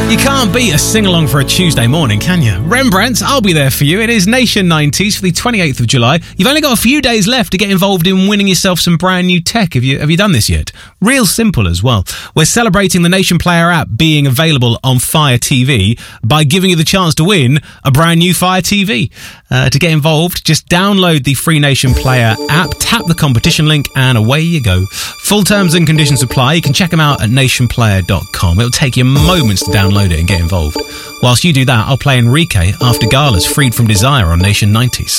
You can't beat a sing-along for a Tuesday morning, can you? Rembrandt, I'll be there for you. It is Nation 90s for the 28th of July. You've only got a few days left to get involved in winning yourself some brand new tech. Have you done this yet? Real simple as well. We're celebrating the Nation Player app being available on Fire TV by giving you the chance to win a brand new Fire TV. To get involved, just download the free Nation Player app, tap the competition link, and away you go. Full terms and conditions apply. You can check them out at nationplayer.com. It'll take you moments to download it and get involved. Whilst you do that, I'll play Enrique after Gala's Freed from Desire on Nation 90s.